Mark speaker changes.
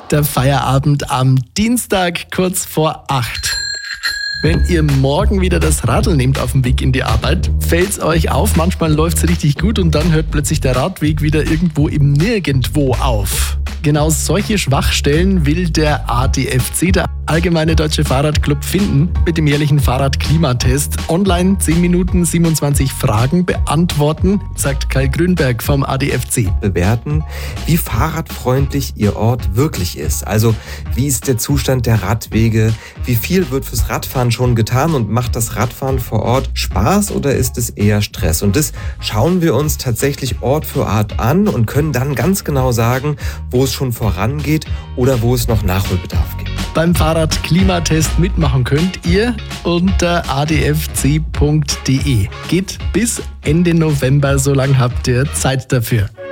Speaker 1: Der Feierabend am Dienstag kurz vor 8. Wenn ihr morgen wieder das Radl nehmt auf dem Weg in die Arbeit, fällt's euch auf, manchmal läuft's richtig gut und dann hört plötzlich der Radweg wieder irgendwo im Nirgendwo auf. Genau solche Schwachstellen will der ADFC, der Allgemeine Deutsche Fahrradclub, finden mit dem jährlichen Fahrradklimatest. Online 10 Minuten 27 Fragen beantworten, sagt Kai Grünberg vom ADFC.
Speaker 2: Bewerten, wie fahrradfreundlich Ihr Ort wirklich ist. Also wie ist der Zustand der Radwege, wie viel wird fürs Radfahren schon getan und macht das Radfahren vor Ort Spaß oder ist es eher Stress? Und das schauen wir uns tatsächlich Ort für Ort an und können dann ganz genau sagen, wo es schon vorangeht oder wo es noch Nachholbedarf gibt.
Speaker 1: Beim Fahrradklimatest mitmachen könnt ihr unter adfc.de. Geht bis Ende November, so lange habt ihr Zeit dafür.